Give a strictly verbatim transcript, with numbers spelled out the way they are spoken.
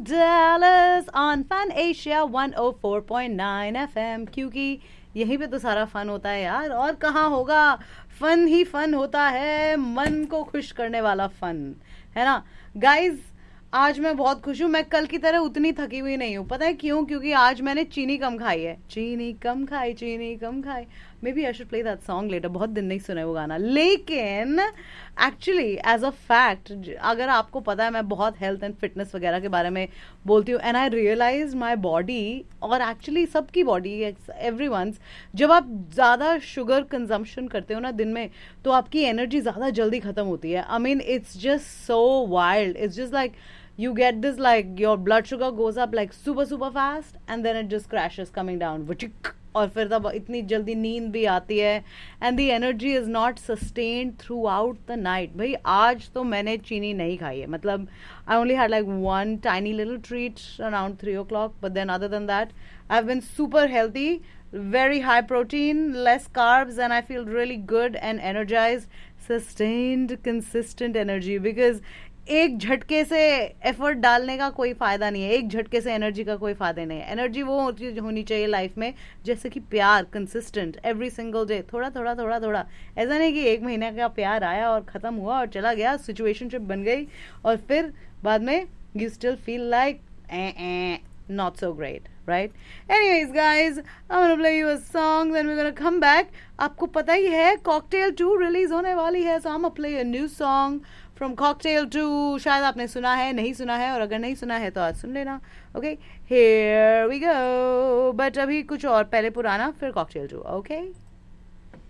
Dallas on Fun Asia one oh four point nine F M, क्योंकि यहीं पे तो सारा फन होता है यार, और कहाँ होगा। फन ही फन होता है, मन को खुश करने वाला फन, है ना गाइज। आज मैं बहुत खुश हूँ। मैं कल की तरह उतनी थकी हुई नहीं हूँ। पता है क्यों? क्योंकि आज मैंने चीनी कम खाई है। चीनी कम खाई, चीनी कम खाई। May B I should play that song letter. बहुत दिन नहीं सुना है वो गाना, लेकिन एक्चुअली एज अ फैक्ट, अगर आपको पता है मैं बहुत हेल्थ एंड फिटनेस वगैरह के बारे में बोलती हूँ, and I realise my body, और एक्चुअली सबकी बॉडी, एवरी वंस, जब आप ज़्यादा शुगर कंजम्पशन करते हो ना दिन में, तो आपकी एनर्जी ज़्यादा जल्दी ख़त्म होती है। I mean it's just so wild. It's just like you get this, like your blood sugar goes up like super super fast and then it just crashes coming down, और फिर तब इतनी जल्दी नींद भी आती है, and the energy is not sustained throughout the night. भाई आज तो मैंने चीनी नहीं खाई है, मतलब I only had like one tiny little treat around three o'clock, but then other than that I've been super healthy, very high protein, less carbs, and I feel really good and energized, sustained consistent energy, because एक झटके से effort डालने का कोई फायदा नहीं है, एक झटके से एनर्जी का कोई फायदा नहीं है। एनर्जी वो होनी चाहिए लाइफ में जैसे कि प्यार, कंसिस्टेंट, एवरी सिंगल डे, थोड़ा थोड़ा थोड़ा थोड़ा। ऐसा नहीं कि एक महीने का प्यार आया और ख़त्म हुआ और चला गया, सिचुएशनशिप बन गई और फिर बाद में you still feel like not so great, right? Anyways guys, I'm gonna play you a song, then we're gonna come back. आपको पता ही है Cocktail टू रिलीज होने वाली है, so I'm gonna play a new song from Cocktail to. शायद आपने सुना है, नहीं सुना है, और अगर नहीं सुना है तो आज सुन लेना. Okay, here we go. But अभी कुछ और, पहले पुराना फिर Cocktail टू. Okay.